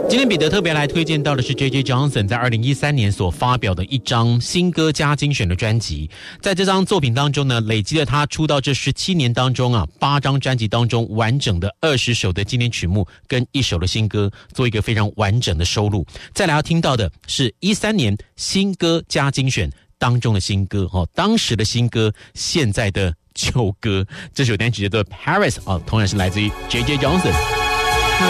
今天彼得特别来推荐到的是 J.J. Johnson 在2013年所发表的一张新歌加精选的专辑。在这张作品当中呢，累积了他出道这17年当中8张专辑当中完整的20首的经典曲目跟1首的新歌，做一个非常完整的收录。再来要听到的是13年新歌加精选当中的新歌，当时的新歌，现在的旧歌。这首单曲叫做 Paris， 同样是来自于 J.J. Johnson。